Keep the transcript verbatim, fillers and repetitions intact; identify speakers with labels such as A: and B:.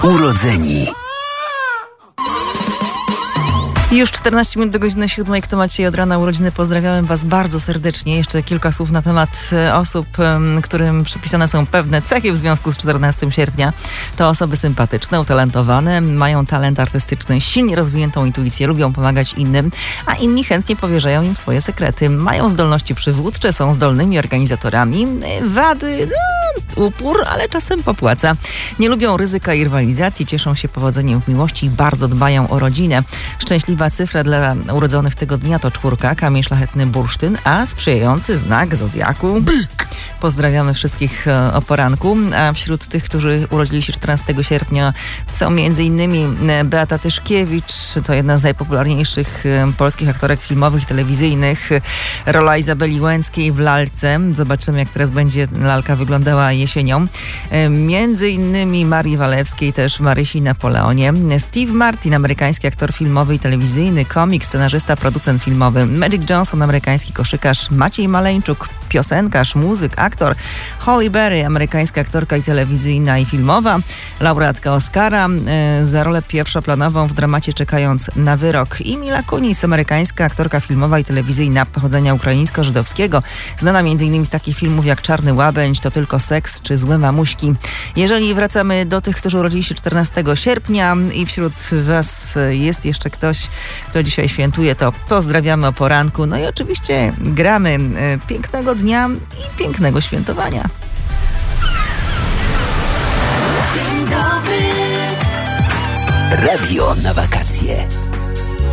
A: Urodzeni.
B: Już czternaście minut do godziny siódmej. Kto ma dzisiaj od rana urodziny, pozdrawiam Was bardzo serdecznie. Jeszcze kilka słów na temat osób, którym przypisane są pewne cechy w związku z czternastego sierpnia. To osoby sympatyczne, utalentowane, mają talent artystyczny, silnie rozwiniętą intuicję, lubią pomagać innym, a inni chętnie powierzają im swoje sekrety. Mają zdolności przywódcze, są zdolnymi organizatorami. Wady, no, upór, ale czasem popłaca. Nie lubią ryzyka i rywalizacji, cieszą się powodzeniem w miłości i bardzo dbają o rodzinę. Szczęśliwa cyfra dla urodzonych tego dnia to czwórka, kamień szlachetny bursztyn, a sprzyjający znak zodiaku byk. Pozdrawiamy wszystkich o poranku, a wśród tych, którzy urodzili się czternastego sierpnia są między innymi Beata Tyszkiewicz, to jedna z najpopularniejszych polskich aktorek filmowych i telewizyjnych, rola Izabeli Łęckiej w lalce. Zobaczymy, jak teraz będzie lalka wyglądała jesienią. Między innymi Marii Walewskiej, też Marysi Napoleonie. Steve Martin, amerykański aktor filmowy i telewizyjny, komik, scenarzysta, producent filmowy. Magic Johnson, amerykański koszykarz. Maciej Maleńczuk, piosenkarz, muzyk, aktor. Halle Berry, amerykańska aktorka i telewizyjna i filmowa. Laureatka Oscara e, za rolę pierwszoplanową w dramacie Czekając na wyrok. I Mila Kunis, amerykańska aktorka filmowa i telewizyjna pochodzenia ukraińsko-żydowskiego. Znana m.in. z takich filmów jak Czarny łabędź, To tylko seks czy Złe mamuśki. Jeżeli wracamy do tych, którzy urodzili się czternastego sierpnia i wśród Was jest jeszcze ktoś, kto dzisiaj świętuje, to pozdrawiamy o poranku. No i oczywiście gramy e, pięknego dnia i pięknego świętowania.
A: Dzień dobry. Radio na wakacje.